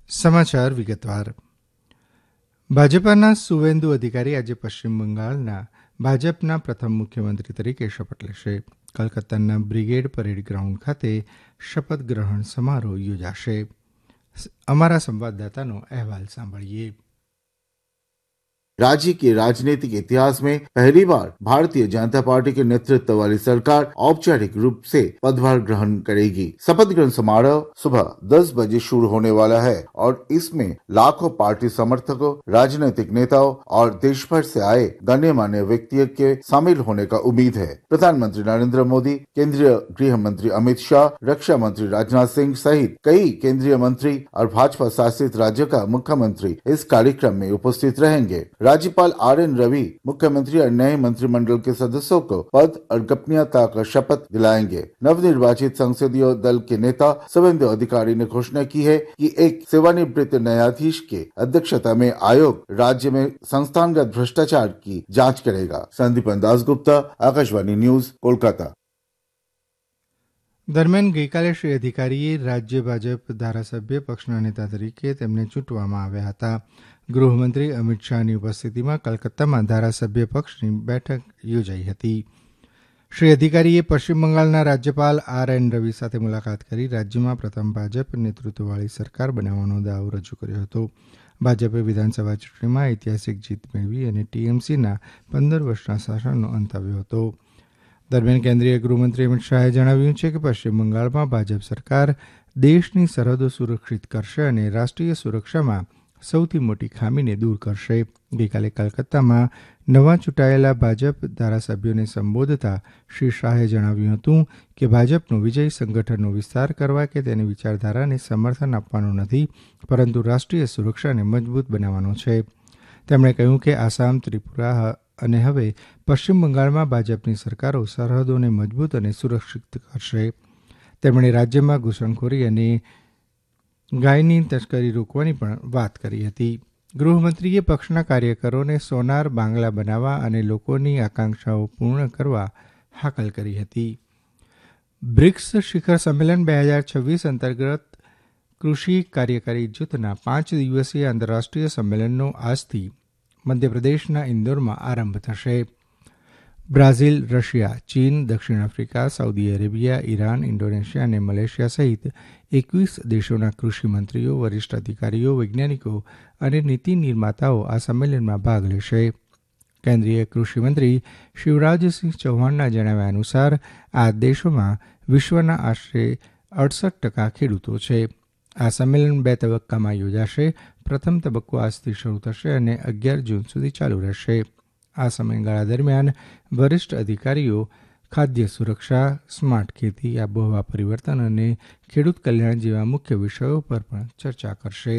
સમાચાર વિગતવાર. ભાજપાના સુવેન્દુ અધિકારી આજે પશ્ચિમ બંગાળના ભાજપના પ્રથમ મુખ્યમંત્રી તરીકે શપથ લેશે. કલકત્તાના બ્રિગેડ પરેડ ગ્રાઉન્ડ ખાતે શપથ ગ્રહણ સમારોહ યોજાશે. અમારા સંવાદદાતાનો અહેવાલ સાંભળીએ. राज्य के राजनीतिक इतिहास में पहली बार भारतीय जनता पार्टी के नेतृत्व वाली सरकार औपचारिक रूप से पदभार ग्रहण करेगी. शपथ ग्रहण समारोह सुबह 10 बजे शुरू होने वाला है और इसमें लाखों पार्टी समर्थकों, राजनीतिक नेताओं और देश भर से आए गण्यमान्य व्यक्तियों के शामिल होने का उम्मीद है. प्रधानमंत्री नरेंद्र मोदी, केंद्रीय गृह मंत्री अमित शाह, रक्षा मंत्री राजनाथ सिंह सहित कई केंद्रीय मंत्री और भाजपा शासित राज्यों का मुख्यमंत्री इस कार्यक्रम में उपस्थित रहेंगे. राज्यपाल आर.एन. रवि मुख्यमंत्री और नए मंत्रिमंडल के सदस्यों को पद और गोपनीयता का शपथ दिलाएंगे. नवनिर्वाचित संसदीय दल के नेता सुवेंदु अधिकारी ने घोषणा की है कि एक सेवानिवृत्त न्यायाधीश के अध्यक्षता में आयोग राज्य में संस्थानगत भ्रष्टाचार की जांच करेगा. संदीपन दासगुप्ता, आकाशवाणी न्यूज, कोलकाता. દરમિયાન ગઈકાલે શ્રી અધિકારીએ રાજ્ય ભાજપ ધારાસભ્ય પક્ષના નેતા તરીકે તેમને ચૂંટવામાં આવ્યા હતા. ગૃહમંત્રી અમિત શાહની ઉપસ્થિતિમાં કલકત્તામાં ધારાસભ્ય પક્ષની બેઠક યોજાઈ હતી. શ્રી અધિકારીએ પશ્ચિમ બંગાળના રાજ્યપાલ આર.એન. રવિ સાથે મુલાકાત કરી રાજ્યમાં પ્રથમ ભાજપ નેતૃત્વવાળી સરકાર બનાવવાનો દાવો રજૂ કર્યો હતો. ભાજપે વિધાનસભા ચૂંટણીમાં ઐતિહાસિક જીત મેળવી અને ટીએમસીના 15 વર્ષના શાસનનો અંત આવ્યો હતો. દરમિયાન કેન્દ્રીય ગૃહમંત્રી અમિત શાહે જણાવ્યું છે કે પશ્ચિમ બંગાળમાં ભાજપ સરકાર દેશની સરહદો સુરક્ષિત કરશે અને રાષ્ટ્રીય સુરક્ષામાં સૌથી મોટી ખામીને દૂર કરશે. ગઈકાલે કલકત્તામાં નવા ચૂંટાયેલા ભાજપ ધારાસભ્યોને સંબોધતા શ્રી શાહે જણાવ્યું હતું કે ભાજપનો વિજય સંગઠનનો વિસ્તાર કરવા કે તેની વિચારધારાને સમર્થન આપવાનો નથી, પરંતુ રાષ્ટ્રીય સુરક્ષાને મજબૂત બનાવવાનો છે. તેમણે કહ્યું કે આસામ, ત્રિપુરા અને હવે પશ્ચિમ બંગાળમાં ભાજપની સરકારો સરહદોને મજબૂત અને સુરક્ષિત કરશે. તેમણે રાજ્યમાં ઘૂસણખોરી અને ગાયની તસ્કરી રોકવાની પણ વાત કરી હતી. ગૃહમંત્રીએ પક્ષના કાર્યકરોને સોનાર બાંગલા બનાવવા અને લોકોની આકાંક્ષાઓ પૂર્ણ કરવા હાકલ કરી હતી. બ્રિક્સ શિખર સંમેલન 2026 અંતર્ગત કૃષિ કાર્યકારી જૂથના 5 દિવસીય આંતરરાષ્ટ્રીય સંમેલનનો આજથી મધ્યપ્રદેશના ઇન્દોરમાં આરંભ થશે. બ્રાઝિલ, રશિયા, ચીન, દક્ષિણ Africa, Saudi Arabia, Iran, Indonesia અને મલેશિયા સહિત 21 દેશોના કૃષિ મંત્રીઓ, વરિષ્ઠ અધિકારીઓ, વૈજ્ઞાનિકો અને નીતિ નિર્માતાઓ આ સંમેલનમાં ભાગ લેશે. કેન્દ્રીય કૃષિ મંત્રી શિવરાજસિંહ ચૌહાણના જણાવ્યા અનુસાર આ દેશોમાં વિશ્વના આશરે 68% ખેડૂતો છે. આ સંમેલન 2 તબક્કામાં યોજાશે. પ્રથમ તબક્કો આજથી શરૂ થશે અને 11 જૂન સુધી ચાલુ રહેશે. આ સમયગાળા દરમિયાન વરિષ્ઠ અધિકારીઓ ખાદ્ય સુરક્ષા, સ્માર્ટ ખેતી, આબોહવા પરિવર્તન અને ખેડૂત કલ્યાણ જેવા મુખ્ય વિષયો પર પણ ચર્ચા કરશે.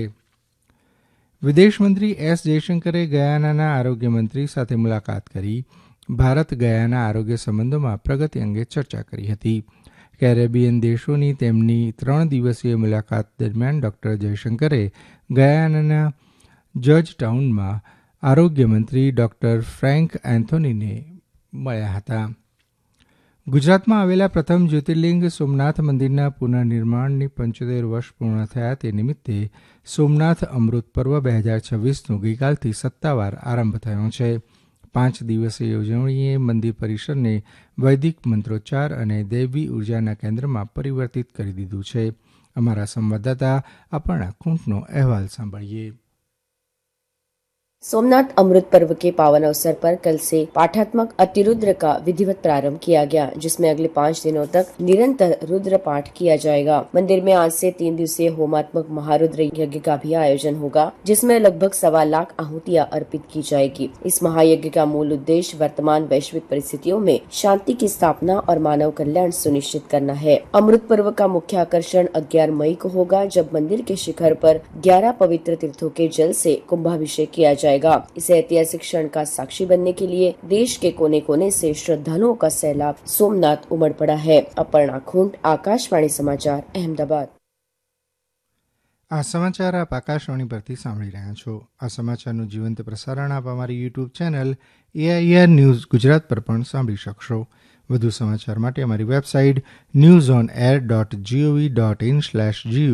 વિદેશમંત્રી એસ જયશંકરે ગયાનાના આરોગ્યમંત્રી સાથે મુલાકાત કરી ભારત ગયાના આરોગ્ય સંબંધોમાં પ્રગતિ અંગે ચર્ચા કરી હતી. કેરેબિયન દેશોની તેમની 3 દિવસીય મુલાકાત દરમિયાન ડોક્ટર જયશંકરે ગયાનાના જજ ટાઉનમાં આરોગ્યમંત્રી ડોક્ટર ફ્રેન્ક એન્થોનીને મળ્યા હતા. ગુજરાતમાં આવેલા પ્રથમ જ્યોતિર્લિંગ સોમનાથ મંદિરના પુનઃનિર્માણની 75 વર્ષ પૂર્ણ થયા તે નિમિત્તે સોમનાથ અમૃત પર્વ 2026નો ગઈકાલથી સત્તાવાર આરંભ થયો છે. 5 દિવસીય ઉજવણીએ મંદિર પરિસરને વૈદિક મંત્રોચ્ચાર અને દૈવી ઉર્જાના કેન્દ્રમાં પરિવર્તિત કરી દીધું છે. અમારા સંવાદદાતા અપર્ણા ખૂંટનો અહેવાલ સાંભળીએ. सोमनाथ अमृत पर्व के पावन अवसर पर कल से पाठात्मक अतिरुद्र का विधिवत प्रारंभ किया गया, जिसमें अगले 5 दिनों तक निरंतर रुद्र पाठ किया जाएगा. मंदिर में आज से 3 दिवसीय होमात्मक महारुद्र यज्ञ का भी आयोजन होगा, जिसमें लगभग 1.25 लाख आहुतियां अर्पित की जाएगी. इस महायज्ञ का मूल उद्देश्य वर्तमान वैश्विक परिस्थितियों में शांति की स्थापना और मानव कल्याण सुनिश्चित करना है. अमृत पर्व का मुख्य आकर्षण 11 मई को होगा, जब मंदिर के शिखर पर 11 पवित्र तीर्थों के जल से कुंभाभिषेक किया जाएगा. इस ऐतिहासिक क्षण का साक्षी बनने के लिए देश के कोने कोने से श्रद्धालुओं का सैलाब सोमनाथ उमड़ पड़ा है. अपर्णा खूंट, आकाशवाणी समाचार, अहमदाबाद. આ સમાચાર આપ આકાશવાણી પરથી સાંભળી રહ્યા છો. આ સમાચારનું જીવંત પ્રસારણ આપ અમારી YouTube channel AIR news Gujarat પર પણ સાંભળી શકશો. વધુ સમાચાર માટે અમારી વેબસાઇટ newsonair.gov.in/gu